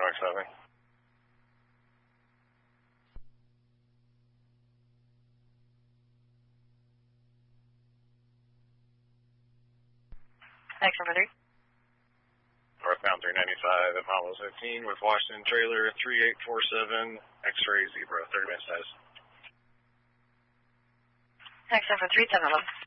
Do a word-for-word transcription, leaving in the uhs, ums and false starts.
X seven. X number three. Northbound three ninety-five at Mile fifteen with Washington trailer three eight four seven, X-ray zebra, thirty minutes status. X number three, ten eleven.